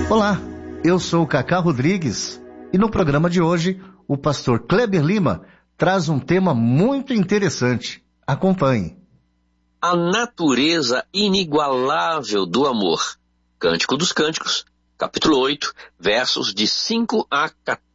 Olá, eu sou o Cacá Rodrigues e no programa de hoje o pastor Kleber Lima traz um tema muito interessante. Acompanhe. A natureza inigualável do amor. Cântico dos Cânticos, capítulo 8, versos de 5 a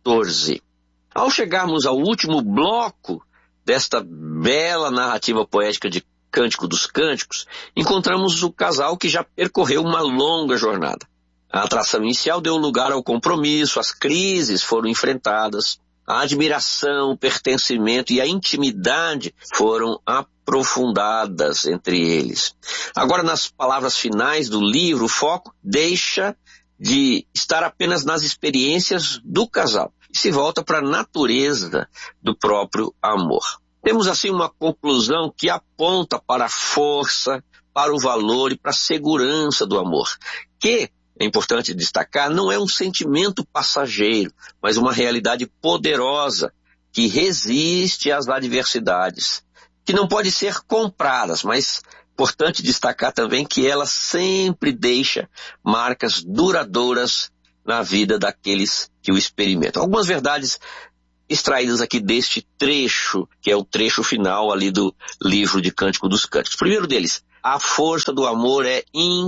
14. Ao chegarmos ao último bloco desta bela narrativa poética de Cântico dos Cânticos, encontramos o casal que já percorreu uma longa jornada. A atração inicial deu lugar ao compromisso, as crises foram enfrentadas, a admiração, o pertencimento e a intimidade foram aprofundadas entre eles. Agora, nas palavras finais do livro, o foco deixa de estar apenas nas experiências do casal e se volta para a natureza do próprio amor. Temos assim uma conclusão que aponta para a força, para o valor e para a segurança do amor, que, é importante destacar, não é um sentimento passageiro, mas uma realidade poderosa que resiste às adversidades, que não pode ser compradas, mas importante destacar também que ela sempre deixa marcas duradouras na vida daqueles que o experimentam. Algumas verdades extraídas aqui deste trecho, que é o trecho final ali do livro de Cântico dos Cânticos. Primeiro deles, a força do amor é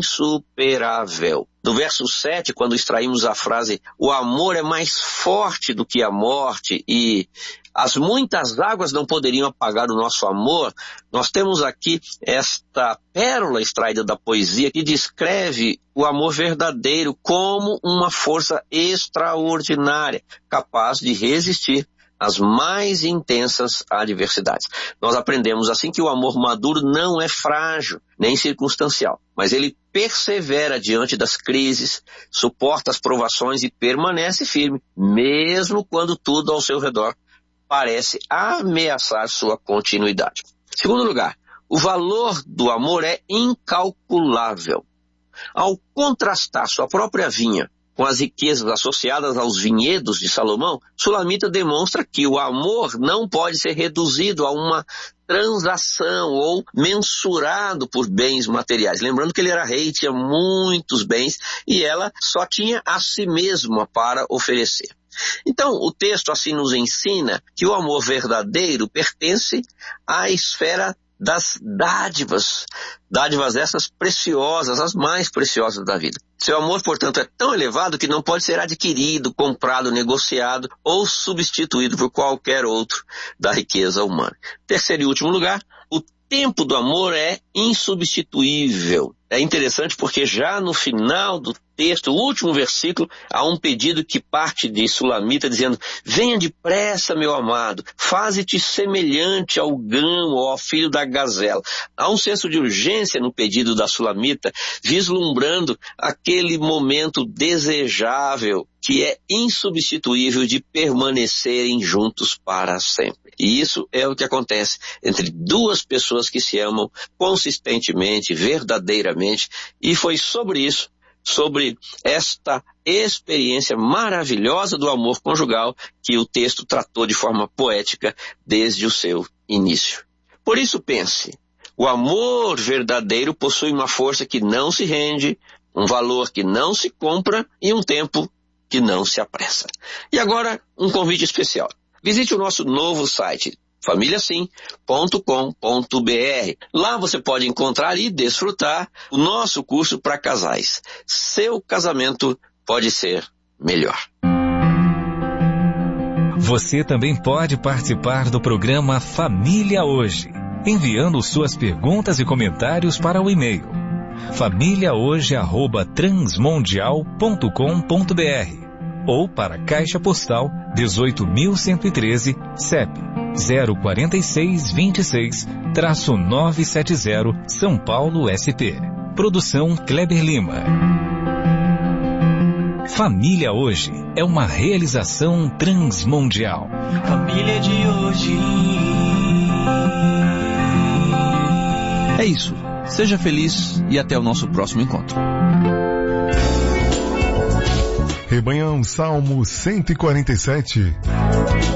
insuperável. No verso 7, quando extraímos a frase, o amor é mais forte do que a morte e as muitas águas não poderiam apagar o nosso amor, nós temos aqui esta pérola extraída da poesia que descreve o amor verdadeiro como uma força extraordinária, capaz de resistir às mais intensas adversidades. Nós aprendemos assim que o amor maduro não é frágil, nem circunstancial, mas ele persevera diante das crises, suporta as provações e permanece firme, mesmo quando tudo ao seu redor parece ameaçar sua continuidade. Segundo lugar, o valor do amor é incalculável. Ao contrastar sua própria vinha com as riquezas associadas aos vinhedos de Salomão, Sulamita demonstra que o amor não pode ser reduzido a uma transação ou mensurado por bens materiais. Lembrando que ele era rei, tinha muitos bens e ela só tinha a si mesma para oferecer. Então, o texto assim nos ensina que o amor verdadeiro pertence à esfera das dádivas essas preciosas, as mais preciosas da vida. Seu amor, portanto, é tão elevado que não pode ser adquirido, comprado, negociado ou substituído por qualquer outro da riqueza humana. Terceiro e último lugar, o tempo do amor é insubstituível. É interessante porque já no final do texto, o último versículo, há um pedido que parte de Sulamita dizendo: venha depressa, meu amado, faze-te semelhante ao gamo ou ao filho da gazela. Há um senso de urgência no pedido da Sulamita, vislumbrando aquele momento desejável que é insubstituível de permanecerem juntos para sempre. E isso é o que acontece entre duas pessoas que se amam consistentemente, verdadeiramente, e foi sobre isso, sobre esta experiência maravilhosa do amor conjugal que o texto tratou de forma poética desde o seu início. Por isso pense, o amor verdadeiro possui uma força que não se rende, um valor que não se compra e um tempo que não se apressa. E agora, um convite especial. Visite o nosso novo site, familiasim.com.br. Lá você pode encontrar e desfrutar o nosso curso para casais. Seu casamento pode ser melhor. Você também pode participar do programa Família Hoje, enviando suas perguntas e comentários para o e-mail famíliahoje@transmundial.com.br ou para Caixa Postal 18.113, CEP 04626-970, São Paulo, SP. Produção Kleber Lima. Família Hoje é uma realização transmundial. Família de hoje. É isso. Seja feliz e até o nosso próximo encontro. Rebanhão Salmo 147.